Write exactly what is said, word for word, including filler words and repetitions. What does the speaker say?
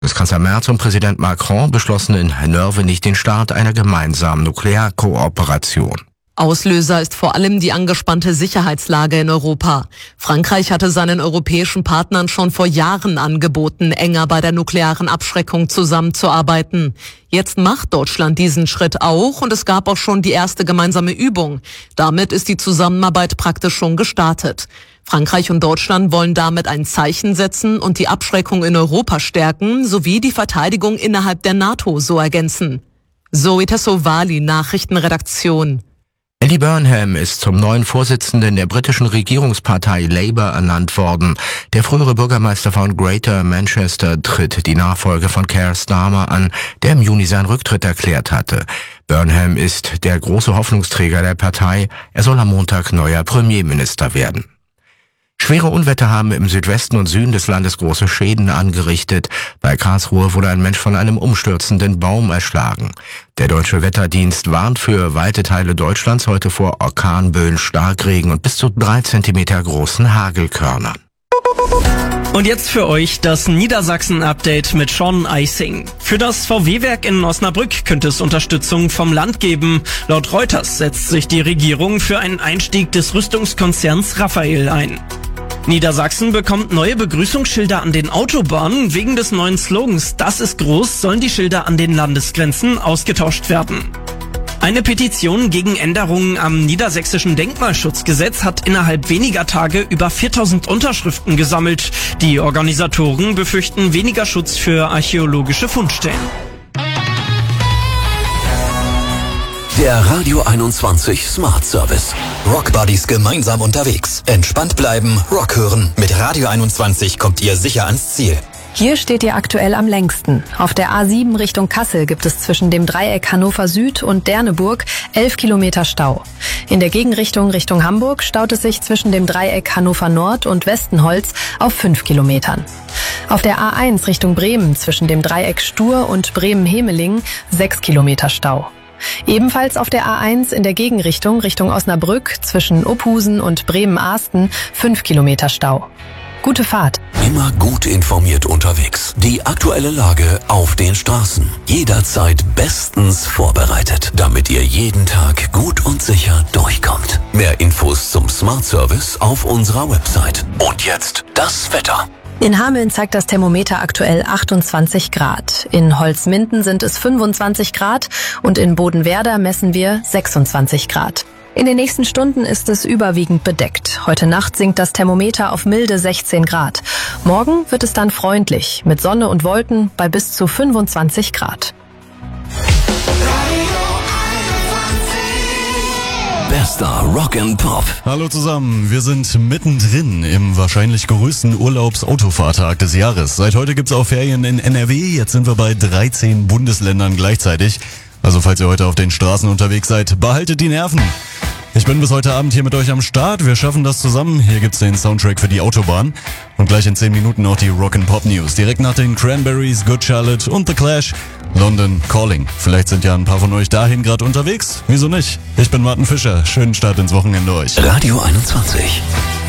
Bundeskanzler Merz und Präsident Macron beschlossen in Nörvenich den Start einer gemeinsamen Nuklearkooperation. Auslöser ist vor allem die angespannte Sicherheitslage in Europa. Frankreich hatte seinen europäischen Partnern schon vor Jahren angeboten, enger bei der nuklearen Abschreckung zusammenzuarbeiten. Jetzt macht Deutschland diesen Schritt auch und es gab auch schon die erste gemeinsame Übung. Damit ist die Zusammenarbeit praktisch schon gestartet. Frankreich und Deutschland wollen damit ein Zeichen setzen und die Abschreckung in Europa stärken, sowie die Verteidigung innerhalb der NATO so ergänzen. Zoe Tassovali, Nachrichtenredaktion. Andy Burnham ist zum neuen Vorsitzenden der britischen Regierungspartei Labour ernannt worden. Der frühere Bürgermeister von Greater Manchester tritt die Nachfolge von Keir Starmer an, der im Juni seinen Rücktritt erklärt hatte. Burnham ist der große Hoffnungsträger der Partei. Er soll am Montag neuer Premierminister werden. Schwere Unwetter haben im Südwesten und Süden des Landes große Schäden angerichtet. Bei Karlsruhe wurde ein Mensch von einem umstürzenden Baum erschlagen. Der Deutsche Wetterdienst warnt für weite Teile Deutschlands heute vor Orkanböen, Starkregen und bis zu drei Zentimeter großen Hagelkörnern. Und jetzt für euch das Niedersachsen-Update mit Sean Eising. Für das V W-Werk in Osnabrück könnte es Unterstützung vom Land geben. Laut Reuters setzt sich die Regierung für einen Einstieg des Rüstungskonzerns Rafael ein. Niedersachsen bekommt neue Begrüßungsschilder an den Autobahnen. Wegen des neuen Slogans "Das ist groß" sollen die Schilder an den Landesgrenzen ausgetauscht werden. Eine Petition gegen Änderungen am niedersächsischen Denkmalschutzgesetz hat innerhalb weniger Tage über viertausend Unterschriften gesammelt. Die Organisatoren befürchten weniger Schutz für archäologische Fundstellen. Der Radio einundzwanzig Smart Service. Rock Buddies gemeinsam unterwegs. Entspannt bleiben, Rock hören. Mit Radio einundzwanzig kommt ihr sicher ans Ziel. Hier steht ihr aktuell am längsten. Auf der A sieben Richtung Kassel gibt es zwischen dem Dreieck Hannover Süd und Derneburg elf Kilometer Stau. In der Gegenrichtung Richtung Hamburg staut es sich zwischen dem Dreieck Hannover Nord und Westenholz auf fünf Kilometern. Auf der A eins Richtung Bremen zwischen dem Dreieck Stur und Bremen-Hemeling sechs Kilometer Stau. Ebenfalls auf der A eins in der Gegenrichtung Richtung Osnabrück zwischen Uphusen und Bremen-Ahsten fünf Kilometer Stau. Gute Fahrt. Immer gut informiert unterwegs. Die aktuelle Lage auf den Straßen. Jederzeit bestens vorbereitet, damit ihr jeden Tag gut und sicher durchkommt. Mehr Infos zum Smart Service auf unserer Website. Und jetzt das Wetter. In Hameln zeigt das Thermometer aktuell achtundzwanzig Grad. In Holzminden sind es fünfundzwanzig Grad und in Bodenwerder messen wir sechsundzwanzig Grad. In den nächsten Stunden ist es überwiegend bedeckt. Heute Nacht sinkt das Thermometer auf milde sechzehn Grad. Morgen wird es dann freundlich, mit Sonne und Wolken bei bis zu fünfundzwanzig Grad. Bester Rock and Pop. Hallo zusammen, wir sind mittendrin im wahrscheinlich größten Urlaubs-Autofahrtag des Jahres. Seit heute gibt's auch Ferien in N R W, jetzt sind wir bei dreizehn Bundesländern gleichzeitig. Also falls ihr heute auf den Straßen unterwegs seid, behaltet die Nerven. Ich bin bis heute Abend hier mit euch am Start, wir schaffen das zusammen. Hier gibt's den Soundtrack für die Autobahn und gleich in zehn Minuten auch die Rock and Pop News. Direkt nach den Cranberries, Good Charlotte und The Clash, London Calling. Vielleicht sind ja ein paar von euch dahin gerade unterwegs. Wieso nicht? Ich bin Martin Fischer. Schönen Start ins Wochenende euch. Radio einundzwanzig.